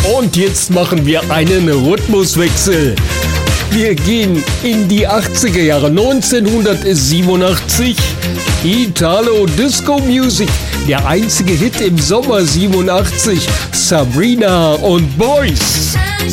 Und jetzt machen wir einen Rhythmuswechsel. Wir gehen in die 80er Jahre, 1987. Italo Disco Music, der einzige Hit im Sommer 87. Sabrina und Boys.